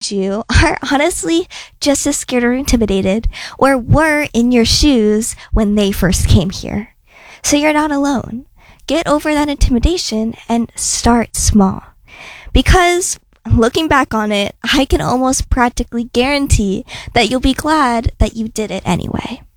around you are honestly just as scared or intimidated, or were in your shoes when they first came here. So you're not alone. Get over that intimidation and start small. Because looking back on it, I can almost practically guarantee that you'll be glad that you did it anyway.